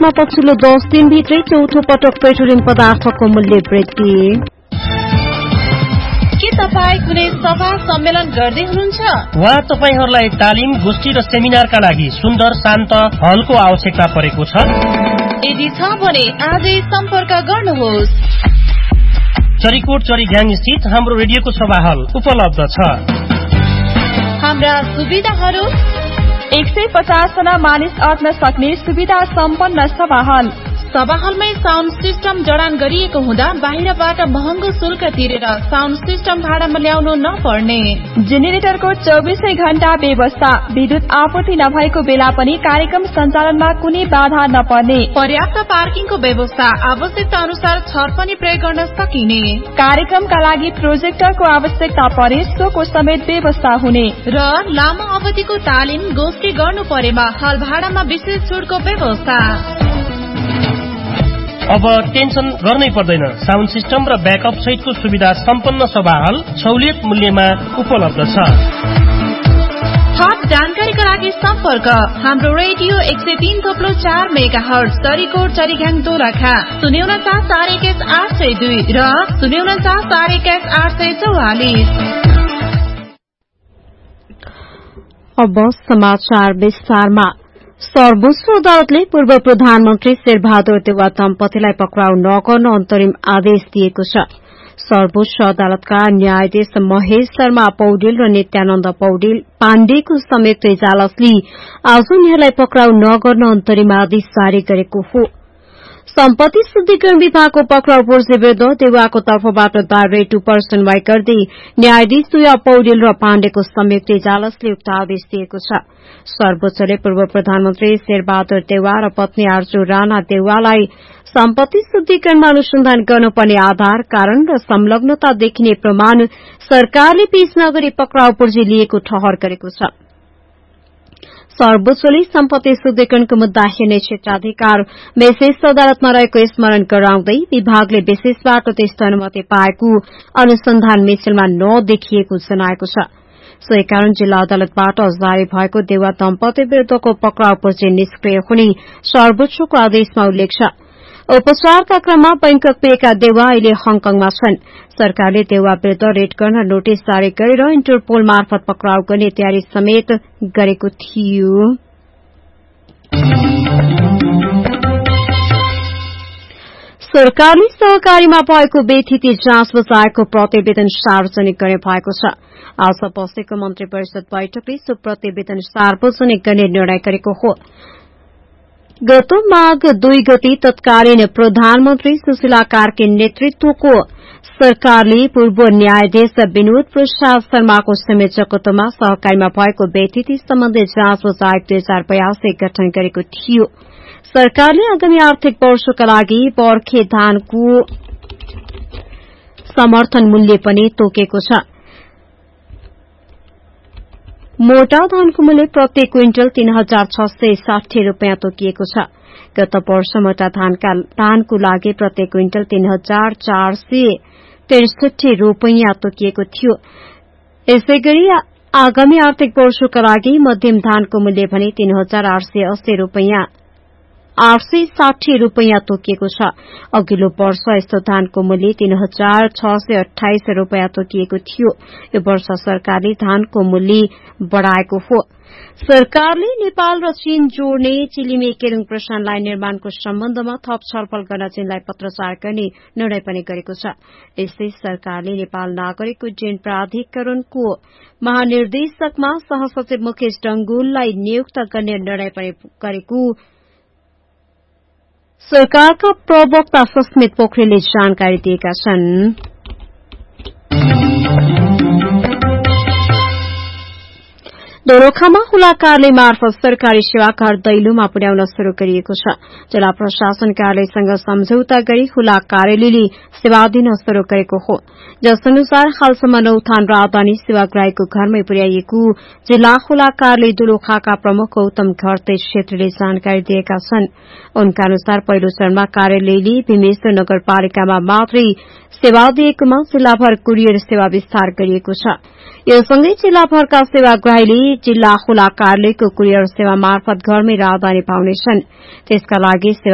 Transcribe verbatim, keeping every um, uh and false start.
भारतमा पछिल्लो दस दिनभित्रै चौथो पटक पेट्रोलियम पदार्थको मूल्य वृद्धि। के तपाईँ कुनै सभा सम्मेलन गर्दै हुनुहुन्छ वा तपाईहरूलाई तालिम गोष्ठी र सेमिनारका लागि सुन्दर शान्त हलको आवश्यकता परेको छ? यदि छ भने आजै सम्पर्क गर्नुहोस्। चरीकोट चरीघ्याङ स्थित हाम्रो रेडियोको सभा हल उपलब्ध छ। हाम्रा सुविधाहरू एक सय पचास जना मानिस अट्न सक्ने सुविधा सम्पन्न सभा हल। सभा हलमै साउन्ड सिस्टम जडान गरिएको हुँदा बाहिरबाट महँगो शुल्क तिरेर साउन्ड सिस्टम भाडामा ल्याउनु नपर्ने। जेनेरेटरको चौबिसै घण्टा व्यवस्था। विद्युत आपूर्ति नभएको बेला पनि कार्यक्रम सञ्चालनमा कुनै बाधा नपर्ने। पर्याप्त पार्किङको व्यवस्था। आवश्यकता अनुसार छर पनि प्रयोग गर्न सकिने। कार्यक्रमका लागि प्रोजेक्टरको आवश्यकता परे सोको समेत व्यवस्था हुने र लामो अवधिको तालिम गोष्ठी गर्नु परेमा हल भाडामा विशेष छुटको व्यवस्था। अब टेन्सन गर्नै पर्दैन। साउन्ड सिस्टम र ब्याकअप सहितको सुविधा सम्पन्न सभा हल सहुलियत मूल्यमा उपलब्ध छ। थप जानकारीका लागि सम्पर्क हाम्रो रेडियो एक सय तीन थप्लो चार मेगा हर्ज चरीकोट चरीघ्याङ दोलखा शून्य उन्चास चार एक्काइस आठ सय दुई र शून्य उन्चास चार एक्काइस आठ सय चौवालिस। अब समाचार विस्तारमा। सर्वोच्च अदालतले पूर्व प्रधानमन्त्री शेरबहादुर देउवा दम्पतिलाई पक्राउ नगर्न अन्तरिम आदेश दिएको छ। सर्वोच्च अदालतका न्यायाधीश महेश शर्मा पौडेल र नित्यानन्द पौडेल पाण्डेको संयुक्त इजलासले आज उनीहरूलाई पक्राउ नगर्न अन्तरिम आदेश जारी गरेको हो। सम्पत्ति शुद्धिकरण विभागको पक्राउ पूर्जी विरूद्ध देउवाको तर्फबाट दायर टुपर सुनवाई गर्दै न्यायाधीश दुया पौडेल र पाण्डेको संयुक्त इजलासले उक्त आदेश दिएको छ। सर्वोच्चले पूर्व प्रधानमन्त्री शेरबहादुर देउवा र पत्नी आर्जु राणा देउवालाई सम्पत्ति शुद्धिकरणमा अनुसन्धान गर्नुपर्ने आधार कारण र संलग्नता देखिने प्रमाण सरकारले पेश नगरी पक्राउ पूर्जी लिएको ठहर गरेको छ। सर्वोच्चले सम्पत्ति शुद्धिकरणको मुद्दा हेर्ने क्षेत्राधिकार विशेष अदालतमा रहेको स्मरण गराउँदै विभागले विशेषबाट त्यस्तो अनुमति पाएको अनुसन्धान मिसिनमा नदेखिएको जनाएको छ। सोही कारण जिल्ला अदालतबाट जारी भएको देउवा दम्पति विरूद्धको पक्राउ पूर्जी निष्क्रिय हुने सर्वोच्चको आदेशमा उल्लेख छ। उपचारका क्रममा बैंकक पुगेका देउवा अहिले हङकङमा छन्। सरकारले देउवा विरूद्ध रेड गर्न नोटिस जारी गरेर इन्टरपोल मार्फत पक्राउ गर्ने तयारी समेत गरेको थियो। सरकारले सहकारीमा भएको बेथिति जाँच बचाएको प्रतिवेदन सार्वजनिक गर्ने भएको छ। आज बसेको मन्त्री परिषद बैठकले सो प्रतिवेदन सार्वजनिक गर्ने निर्णय गरेको हो। गत माघ दुई गते तत्कालीन प्रधानमन्त्री सुशीला कार्की नेतृत्वको सरकारले पूर्व न्यायाधीश विनोद प्रसाद शर्माको संयोजकत्वमा सहकारीमा भएको बेथिति सम्बन्धी जाँच बचायक दुई हजार बयासी गठन गरेको थियो। सरकारले आगामी आर्थिक वर्षका लागि बर्खे धानको समर्थन मूल्य पनि तोकेको छ। मोटा धानको मूल्य प्रति क्विन्टल तीन हजार छ सय साठी रूपियाँ तोकिएको छ। गत वर्ष मोटा धानको लागि प्रति क्विन्टल तीन हजार चार सय त्रिसठी रूपियाँ तोकिएको थियो। यसै गरी आगामी आर्थिक वर्षका लागि मध्यम धानको मूल्य भने तीन हजार आठ सय अस्सी रूपियाँ आठ सय साठी रूपियाँ तोकिएको छ। अघिल्लो वर्ष यस्तो धानको मूल्य तीन हजार छ सय अठाइस रूपियाँ तोकिएको थियो। यो वर्ष सरकारले धानको मूल्य बढ़ाएको हो। सरकारले नेपाल र चीन जोड्ने चिलिमे केरूङ प्रसारण लाइन निर्माणको सम्बन्धमा थप छलफल गर्न चीनलाई पत्रचार गर्ने निर्णय पनि गरेको छ। यसै सरकारले नेपाल नागरिक उड्डयन प्राधिकरणको महानिर्देशकमा सहसचिव मुकेश डंगुललाई नियुक्त गर्ने निर्णय पनि गरेको सरकारका प्रवक्ता सस्मित पोखरेलले जानकारी दिएका छन्। दोलखामा हुला कार्यालय मार्फत सरकारी सेवा घर दैलोमा पुर्याउन शुरू गरिएको छ। जिल्ला प्रशासन कार्यालयसँग सम्झौता गरी हुला कार्यालयले सेवा दिन शुरू गरेको हो। जस अनुसार हालसम्म नौ थान राजधानी सेवाग्राहीको घरमै पुर्याइएको जिल्ला हुला कार्यालय दोलखाका प्रमुख गौतम घरते क्षेत्रीले जानकारी दिएका छन्। उनका अनुसार पहिलो चरणमा कार्यालयले भीमेश्वर नगरपालिकामा मात्रै सेवा दिएकोमा जिल्लाभर कुरियर सेवा विस्तार गरिएको छ। योसँगै जिल्लाभरका सेवाग्राहीले जिल्ला हुला कार्यालयको कुरियर सेवा मार्फत घरमै राजधानी पाउनेछन्। त्यसका लागि